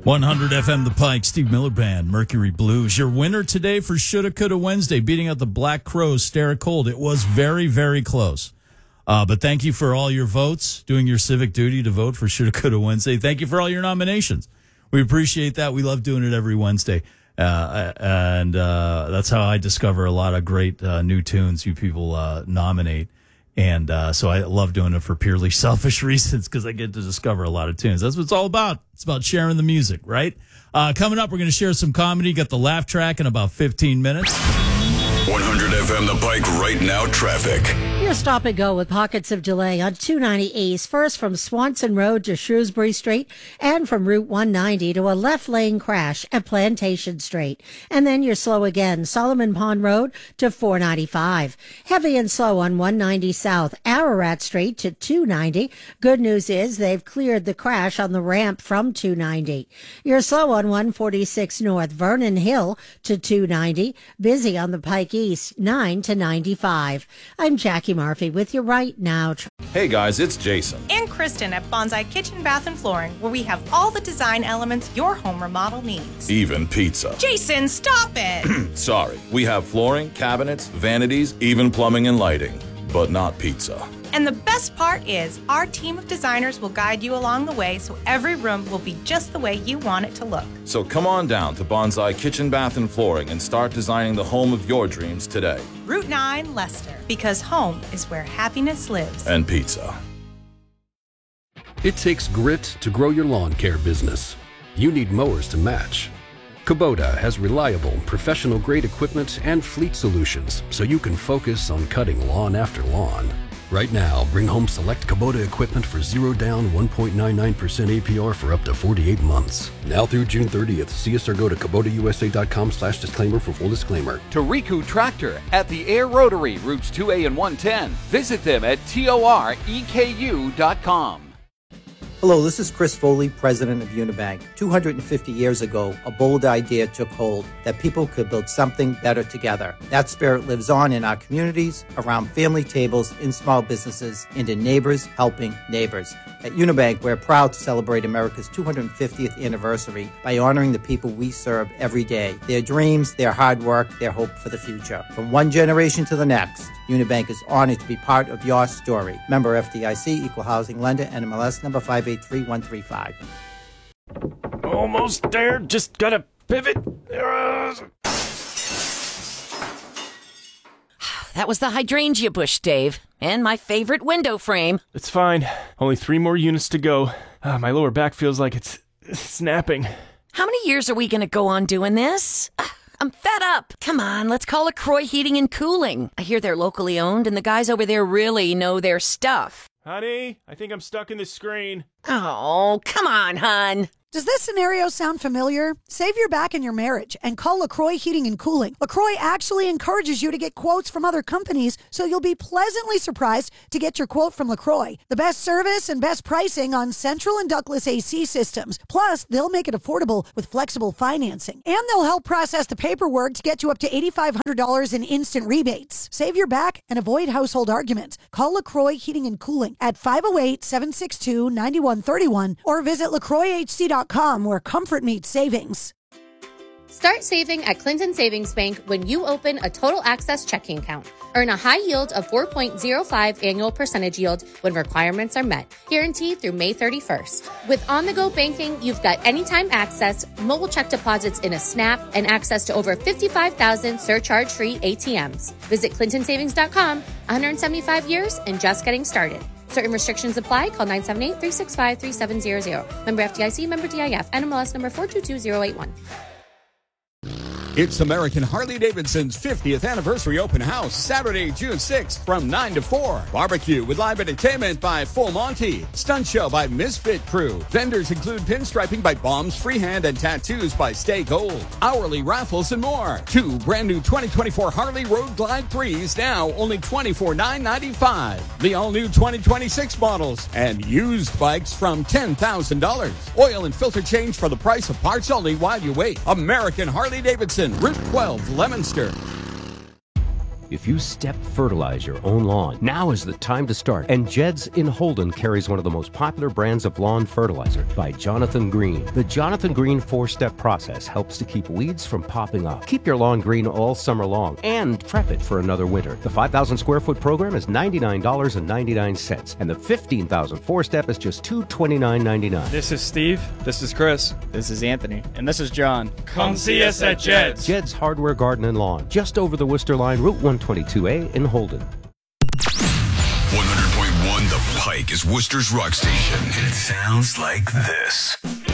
100 FM The Pike, Steve Miller Band, Mercury Blues. Your winner today for Shoulda Coulda Wednesday, beating out the Black Crowes, Stare at Cold. It was very, very close. But thank you for all your votes, doing your civic duty to vote for Shoulda Coulda Wednesday. Thank you for all your nominations. We appreciate that. We love doing it every Wednesday. And that's how I discover a lot of great new tunes you people nominate. And so I love doing it for purely selfish reasons because I get to discover a lot of tunes. That's what it's all about. It's about sharing the music, right? Coming up, we're going to share some comedy. Got the laugh track in about 15 minutes. 100 FM The Pike right now traffic. Your stop and go with pockets of delay on 290 East, first from Swanson Road to Shrewsbury Street and from Route 190 to a left lane crash at Plantation Street. And then you're slow again, Solomon Pond Road to 495. Heavy and slow on 190 South, Ararat Street to 290. Good news is they've cleared the crash on the ramp from 290. You're slow on 146 North, Vernon Hill to 290. Busy on the Pike East, 9 to 95. I'm Jackie Murphy with you right now. Hey guys, it's Jason. And Kristen at Bonsai Kitchen, Bath, and Flooring, where we have all the design elements your home remodel needs. Even pizza. Jason, stop it! Sorry, we have flooring, cabinets, vanities, even plumbing and lighting, but not pizza. And the best part is, our team of designers will guide you along the way so every room will be just the way you want it to look. So come on down to Bonsai Kitchen, Bath, and Flooring and start designing the home of your dreams today. Route 9, Leicester, because home is where happiness lives. And pizza. It takes grit to grow your lawn care business. You need mowers to match. Kubota has reliable, professional-grade equipment and fleet solutions so you can focus on cutting lawn after lawn. Right now, bring home select Kubota equipment for 0 down 1.99% APR for up to 48 months. Now through June 30th, see us or go to KubotaUSA.com/disclaimer for full disclaimer. Tariku Tractor at the Air Rotary, routes 2A and 110. Visit them at TOREKU.com. Hello, this is Chris Foley, president of Unibank. 250 years ago, a bold idea took hold that people could build something better together. That spirit lives on in our communities, around family tables, in small businesses, and in neighbors helping neighbors. At Unibank, we're proud to celebrate America's 250th anniversary by honoring the people we serve every day, their dreams, their hard work, their hope for the future. From one generation to the next, Unibank is honored to be part of your story. Member FDIC, Equal Housing Lender, NMLS number 583135. Almost there. Just gotta pivot. That was the hydrangea bush, Dave. And my favorite window frame. It's fine. Only 3 more units to go. My lower back feels like it's snapping. How many years are we gonna go on doing this? I'm fed up. Come on, let's call LaCroix Heating and Cooling. I hear they're locally owned, and the guys over there really know their stuff. Honey, I think I'm stuck in the screen. Oh, come on, hon. Does this scenario sound familiar? Save your back in your marriage and call LaCroix Heating and Cooling. LaCroix actually encourages you to get quotes from other companies, so you'll be pleasantly surprised to get your quote from LaCroix. The best service and best pricing on central and ductless AC systems. Plus, they'll make it affordable with flexible financing. And they'll help process the paperwork to get you up to $8,500 in instant rebates. Save your back and avoid household arguments. Call LaCroix Heating and Cooling at 508-762-9131 or visit LaCroixHC.com, where comfort meets savings. Start saving at Clinton Savings Bank when you open a Total Access checking account. Earn a high yield of 4.05 annual percentage yield when requirements are met. Guaranteed through May 31st. With on-the-go banking, you've got anytime access, mobile check deposits in a snap, and access to over 55,000 surcharge-free ATMs. Visit ClintonSavings.com. 175 years and just getting started. Certain restrictions apply. Call 978-365-3700. Member FDIC, member DIF, NMLS number 422081. It's American Harley-Davidson's 50th anniversary open house, Saturday, June 6th from 9 to 4. Barbecue with live entertainment by Full Monty. Stunt show by Misfit Crew. Vendors include pinstriping by Bombs Freehand and tattoos by Stay Gold. Hourly raffles and more. 2 brand new 2024 Harley Road Glide 3s now only $24,995. The all-new 2026 models and used bikes from $10,000. Oil and filter change for the price of parts only while you wait. American Harley-Davidson. Route 12, Leominster. If you step fertilize your own lawn, now is the time to start. And Jed's in Holden carries one of the most popular brands of lawn fertilizer by Jonathan Green. The Jonathan Green 4-step process helps to keep weeds from popping up. Keep your lawn green all summer long and prep it for another winter. The 5,000 square foot program is $99.99, and the 15,000 4-step is just $229.99. This is Steve. This is Chris. This is Anthony. And this is John. Come see us at Jed's. Jed's Hardware, Garden and Lawn, just over the Worcester line, Route 122A in Holden. 100.1 The Pike is Worcester's rock station. And it sounds like this.